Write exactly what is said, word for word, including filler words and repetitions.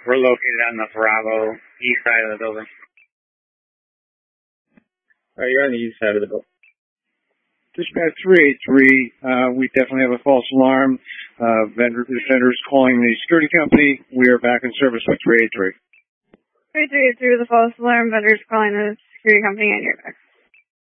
We're located on the Bravo east side of the building. All right, you're on the east side of the building. Dispatch three eight three, uh, we definitely have a false alarm. Uh, vendor, this vendor is calling the security company. We are back in service with three eight three. three three eight three with a false alarm. Vendor is calling the security company and you're back.